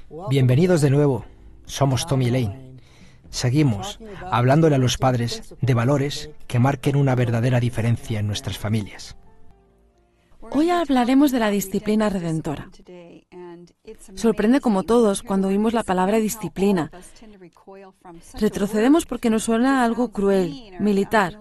Bienvenidos de nuevo. Somos Tom y Elaine. Seguimos hablándole a los padres de valores que marquen una verdadera diferencia en nuestras familias. Hoy hablaremos de la disciplina redentora. Sorprende como todos cuando oímos la palabra disciplina. Retrocedemos porque nos suena a algo cruel, militar,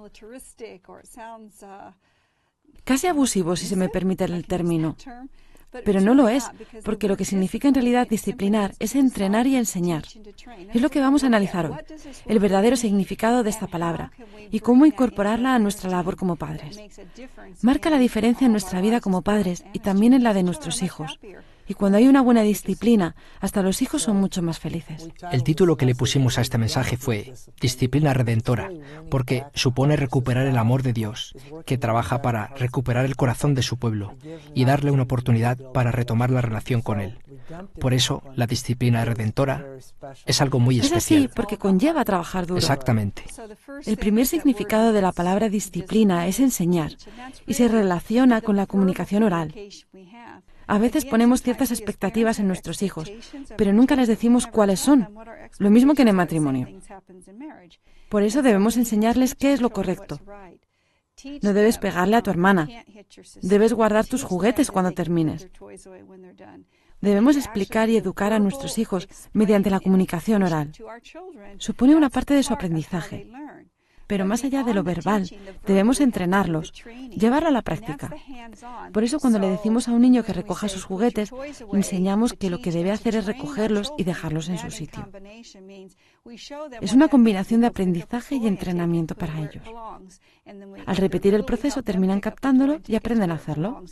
casi abusivo, si se me permite el término. Pero no lo es, porque lo que significa en realidad disciplinar es entrenar y enseñar. Es lo que vamos a analizar hoy, el verdadero significado de esta palabra y cómo incorporarla a nuestra labor como padres. Marca la diferencia en nuestra vida como padres y también en la de nuestros hijos. Y cuando hay una buena disciplina, hasta los hijos son mucho más felices. El título que le pusimos a este mensaje fue Disciplina Redentora, porque supone recuperar el amor de Dios, que trabaja para recuperar el corazón de su pueblo y darle una oportunidad para retomar la relación con Él. Por eso, la disciplina redentora es algo muy especial. Es así, porque conlleva trabajar duro. Exactamente. El primer significado de la palabra disciplina es enseñar y se relaciona con la comunicación oral. A veces ponemos ciertas expectativas en nuestros hijos, pero nunca les decimos cuáles son, lo mismo que en el matrimonio. Por eso debemos enseñarles qué es lo correcto. No debes pegarle a tu hermana. Debes guardar tus juguetes cuando termines. Debemos explicar y educar a nuestros hijos mediante la comunicación oral. Supone una parte de su aprendizaje. Pero más allá de lo verbal, debemos entrenarlos, llevarlo a la práctica. Por eso cuando le decimos a un niño que recoja sus juguetes, le enseñamos que lo que debe hacer es recogerlos y dejarlos en su sitio. Es una combinación de aprendizaje y entrenamiento para ellos. Al repetir el proceso terminan captándolo y aprenden a hacerlo.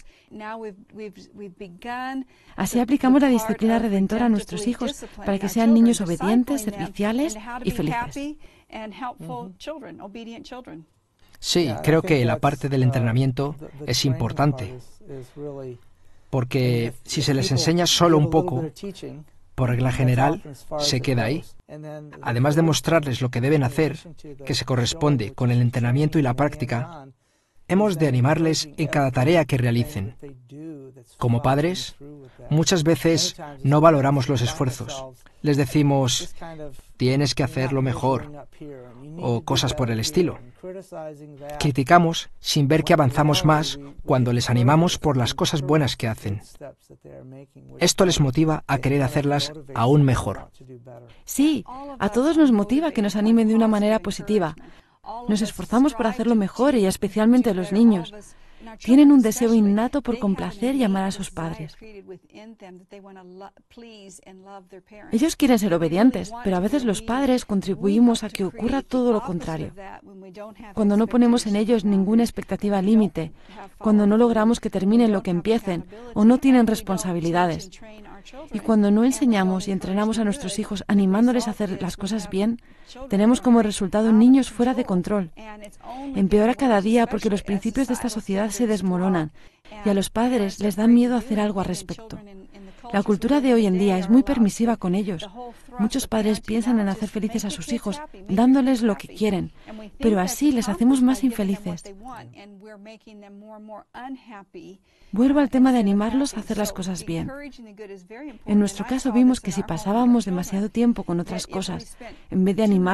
Así aplicamos la disciplina redentora a nuestros hijos para que sean niños obedientes, serviciales y felices. Sí, creo que la parte del entrenamiento es importante, porque si se les enseña solo un poco, por regla general, se queda ahí. Además de mostrarles lo que deben hacer, que se corresponde con el entrenamiento y la práctica, hemos de animarles en cada tarea que realicen. Como padres, muchas veces no valoramos los esfuerzos. Les decimos, tienes que hacerlo mejor, o cosas por el estilo. Criticamos sin ver que avanzamos más cuando les animamos por las cosas buenas que hacen. Esto les motiva a querer hacerlas aún mejor. Sí, a todos nos motiva que nos animen de una manera positiva. Nos esforzamos por hacerlo mejor y especialmente los niños. Tienen un deseo innato por complacer y amar a sus padres. Ellos quieren ser obedientes, pero a veces los padres contribuimos a que ocurra todo lo contrario. Cuando no ponemos en ellos ninguna expectativa límite, cuando no logramos que terminen lo que empiecen o no tienen responsabilidades. Y cuando no enseñamos y entrenamos a nuestros hijos animándoles a hacer las cosas bien, tenemos como resultado niños fuera de control. Empeora cada día porque los principios de esta sociedad se desmoronan y a los padres les da miedo hacer algo al respecto. La cultura de hoy en día es muy permisiva con ellos. Muchos padres piensan en hacer felices a sus hijos, dándoles lo que quieren, pero así les hacemos más infelices. Vuelvo al tema de animarlos a hacer las cosas bien. En nuestro caso vimos que si pasábamos demasiado tiempo con otras cosas, en vez de animarlos,